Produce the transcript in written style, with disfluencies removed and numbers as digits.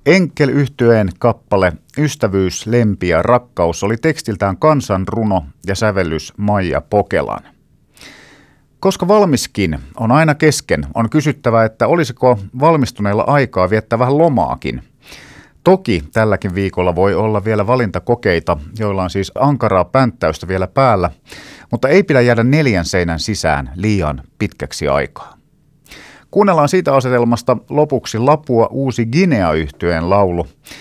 Enkel-yhtyeen kappale Ystävyys, lempi ja rakkaus oli tekstiltään kansanruno ja sävellys Maija Pokelan. Koska valmiskin on aina kesken, on kysyttävä, että olisiko valmistuneilla aikaa viettää vähän lomaakin. Toki tälläkin viikolla voi olla vielä valintakokeita, joilla on siis ankaraa pänttäystä vielä päällä, mutta ei pidä jäädä 4 seinän sisään liian pitkäksi aikaa. Kuunnellaan siitä asetelmasta lopuksi Lapua Uusi Guinea -yhtyeen laulu.